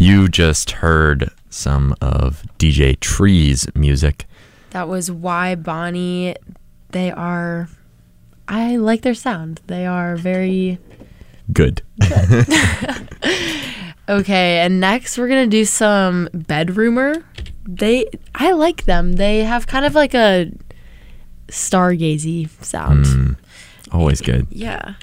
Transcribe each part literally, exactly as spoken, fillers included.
You just heard some of D J Tree's music. That was Why Bonnie. They are, I like their sound. They are very good. good. Okay, and next we're going to do some Bedroomer. They, I like them. They have kind of like a stargazy sound. Mm, always good. Yeah.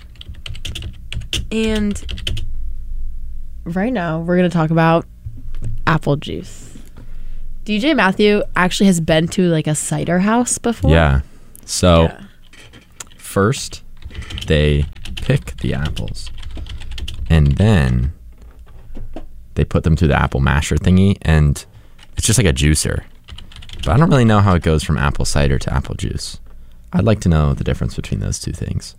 And right now we're going to talk about apple juice. D J Matthew actually has been to like a cider house before. Yeah. So Yeah. first they pick the apples and then they put them through the apple masher thingy, and it's just like a juicer. But I don't really know how it goes from apple cider to apple juice. I'd like to know the difference between those two things.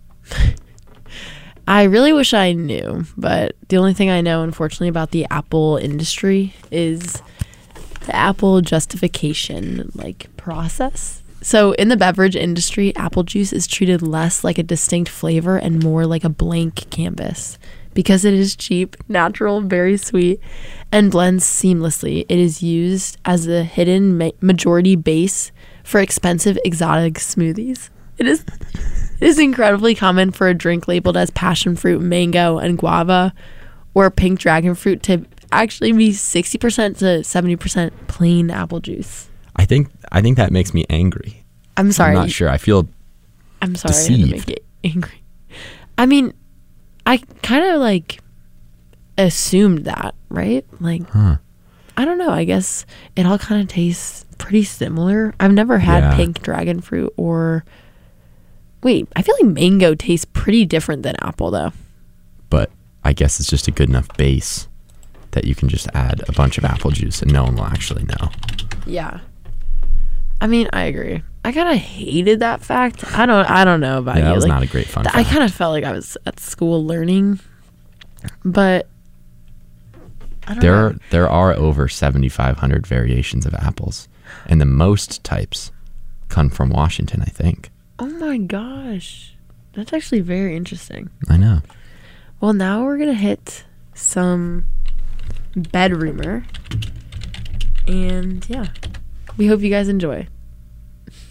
I really wish I knew, but the only thing I know, unfortunately, about the apple industry is the apple justification like process. So in the beverage industry, apple juice is treated less like a distinct flavor and more like a blank canvas. Because it is cheap, natural, very sweet, and blends seamlessly. It is used as a hidden ma- majority base for expensive exotic smoothies. It is it is incredibly common for a drink labeled as passion fruit, mango, and guava, or pink dragon fruit to actually be sixty percent to seventy percent plain apple juice. I think I think that makes me angry. I'm sorry. I'm not sure. I feel I'm sorry I had to make it angry. I mean, I kind of like assumed that, right? Like, huh. I don't know. I guess it all kind of tastes pretty similar. I've never had Yeah. pink dragon fruit or... Wait, I feel like mango tastes pretty different than apple, though. But I guess it's just a good enough base that you can just add a bunch of apple juice and no one will actually know. Yeah. I mean, I agree. I kind of hated that fact. I don't I don't know about Yeah, you. that was Like, not a great fun th- fact. I kind of felt like I was at school learning, but I don't There know. are, there are over seventy-five hundred variations of apples, and the most types come from Washington, I think. Oh my gosh. That's actually very interesting. I know. Well, now we're going to hit some Bedroomer. And yeah, we hope you guys enjoy.